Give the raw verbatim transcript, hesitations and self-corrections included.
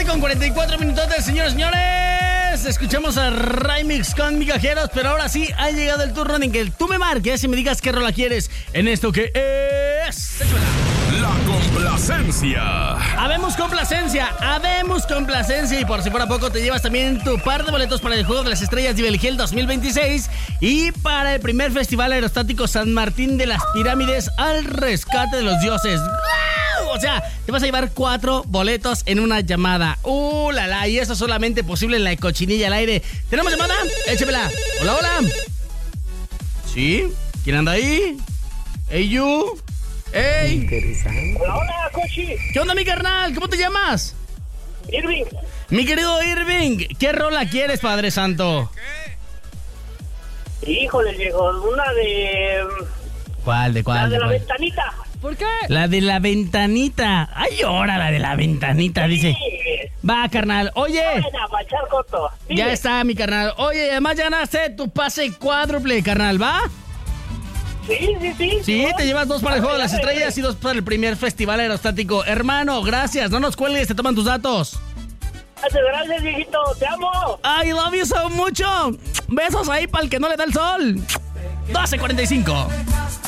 siete con cuarenta y cuatro minutos, señores, señores. Escuchamos a Remix con Migajeros, pero ahora sí ha llegado el turno en que tú me marques y me digas qué rola quieres en esto que es... La complacencia. Habemos complacencia, habemos complacencia. Y por si fuera poco, te llevas también tu par de boletos para el Juego de las Estrellas de Belgel dos mil veintiséis y para el primer Festival Aerostático San Martín de las Pirámides al rescate de los dioses. O sea, te vas a llevar cuatro boletos en una llamada. ¡Uh, la, la! Y eso es solamente posible en la cochinilla al aire. ¿Tenemos llamada? Échemela. Hola, hola. ¿Sí? ¿Quién anda ahí? Hey, you. ¡Ey! Hola, hola, Cochi. ¿Qué onda, mi carnal? ¿Cómo te llamas? Irving. Mi querido Irving, ¿qué rola quieres, Padre Santo? Híjole, viejo, una de... ¿Cuál, de cuál? La de, de la cuál? ventanita. ¿Por qué? La de la ventanita. Ay, ahora la de la ventanita, dice. Sí. Va, carnal. Oye. Buena, pa' echar corto. Dime. Ya está, mi carnal. Oye, además ya ganaste tu pase cuádruple, carnal, ¿va? Sí, sí, sí. Sí, ¿no? te llevas dos para el Juego de las Dale, dale, Estrellas y dos para el primer Festival Aerostático. Hermano, gracias. No nos cuelgues, te toman tus datos. Gracias, gracias, viejito. Te amo. I love you so mucho. Besos ahí para el que no le da el sol. doce cuarenta y cinco.